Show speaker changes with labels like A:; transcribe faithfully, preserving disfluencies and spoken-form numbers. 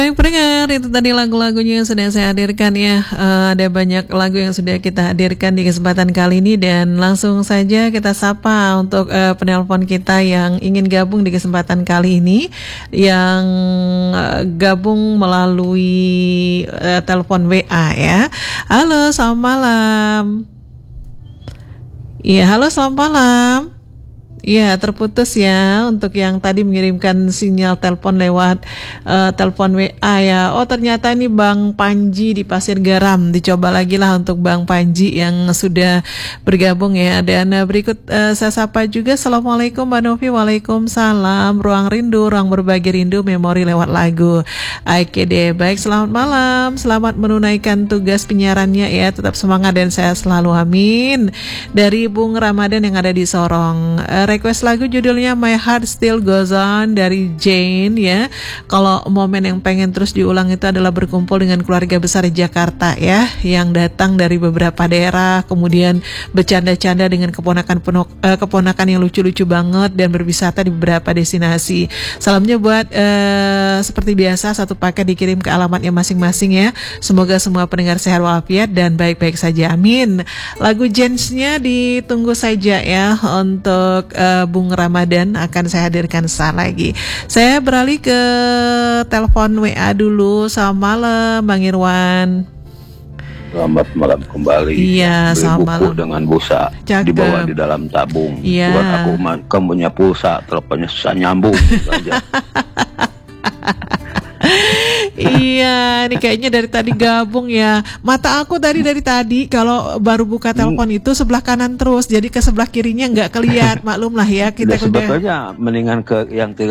A: Baik pendengar, itu tadi lagu-lagunya yang sudah saya hadirkan ya. Uh, ada banyak lagu yang sudah kita hadirkan di kesempatan kali ini, dan langsung saja kita sapa untuk uh, penelpon kita yang ingin gabung di kesempatan kali ini, yang uh, gabung melalui uh, telepon W A ya. Halo, selamat malam. Iya, halo, selamat malam. Ya, terputus ya untuk yang tadi mengirimkan sinyal telepon lewat uh, telepon W A ya. Oh, ternyata ini Bang Panji di Pasir Garam. Dicoba lagi lah untuk Bang Panji yang sudah bergabung ya. Dan uh, berikut uh, saya sapa juga. Assalamualaikum Mbak Novi. Waalaikumsalam. Ruang rindu, ruang berbagi rindu, memori lewat lagu. Oke deh, baik, selamat malam. Selamat menunaikan tugas penyiarannya ya. Tetap semangat dan sehat selalu, amin. Dari Bung Ramadan yang ada di Sorong. Uh, request lagu judulnya My Heart Still Goes On dari Jane ya. Kalau momen yang pengen terus diulang itu adalah berkumpul dengan keluarga besar di Jakarta ya, yang datang dari beberapa daerah, kemudian bercanda-canda dengan keponakan eh, keponakan yang lucu-lucu banget, dan berwisata di beberapa destinasi. Salamnya buat eh, seperti biasa satu paket dikirim ke alamatnya masing-masing ya. Semoga semua pendengar sehat walafiat dan baik-baik saja, amin. Lagu Jane-nya ditunggu saja ya untuk Uh, Bung Ramadan, akan saya hadirkan saat lagi. Saya beralih ke telepon W A dulu. Selamat malam Bang Irwan.
B: Selamat malam kembali.
A: Iya,
B: beli
A: selamat
B: buku
A: malam.
B: dengan busa.
A: Cakep.
B: Dibawa di dalam tabung.
A: Iya.
B: Buat aku, kamu punya pulsa, teleponnya susah nyambung saja.
A: Iya, ini kayaknya dari tadi gabung ya. Mata aku tadi dari tadi kalau baru buka telepon hmm. itu sebelah kanan terus, jadi ke sebelah kirinya nggak kelihatan. Maklum lah ya, kita
B: udah sebetulnya mendingan ke yang